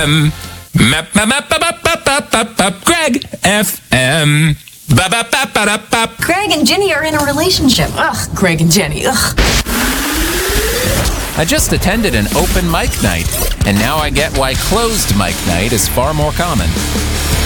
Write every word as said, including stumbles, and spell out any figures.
M. Map, map, map, map, map, map, map, map, map, Greg F M. Ba, ba, ba, ba, da, ba. Greg and Jenny are in a relationship. Ugh, Greg and Jenny. Ugh. I just attended an open mic night, and now I get why closed mic night is far more common.